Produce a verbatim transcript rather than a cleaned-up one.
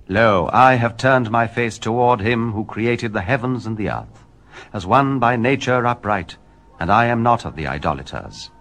Lo, I have turned my face toward him who created the heavens and the earth, as one by nature upright, and I am not of the idolaters.